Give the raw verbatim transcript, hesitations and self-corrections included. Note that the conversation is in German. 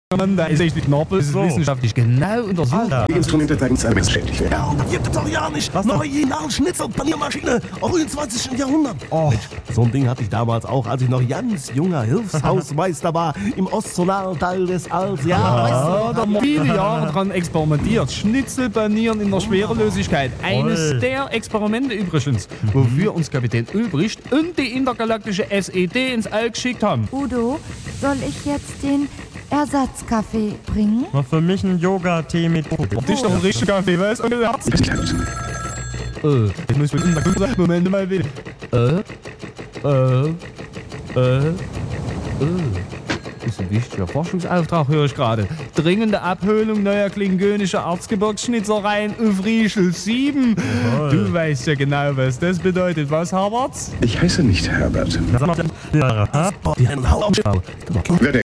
Da ist echt die Knorpel, das ist So. wissenschaftlich genau untersucht. Alter. Die Instrumente zeigen es schädlich. Ja, vegetarianisch, Was denn? original Schnitzel, Paniermaschine, auch im zwanzigsten Jahrhundert. Oh, So ein Ding hatte ich damals auch, als ich noch ganz junger Hilfshausmeister war, im ostzonalen Teil des Alls. Ja, Ja, weißt da haben wir viele Jahre dran experimentiert. Schnitzel panieren in der Schwerelosigkeit. Eines Toll. der Experimente übrigens, wofür uns Kapitän Ulbricht und die intergalaktische S E D ins All geschickt haben. Udo, soll ich jetzt den Ersatzkaffee bringen? noch für mich ein Yoga-Tee mit Kokos. Das ist doch ein richtiger Kaffee, was? Onkel Herz? Äh, ich muss mit unter sagen, Moment mal bitte. Äh, äh, äh, äh. Das ist ein wichtiger Forschungsauftrag, höre ich gerade. Dringende Abholung neuer klingonischer Erzgebirgsschnitzereien auf Riechel sieben. Du weißt ja genau, was das bedeutet. Was, Harvards? Ich heiße nicht Herbert. Das ist noch der Lehrer. du, die einen Hau Wer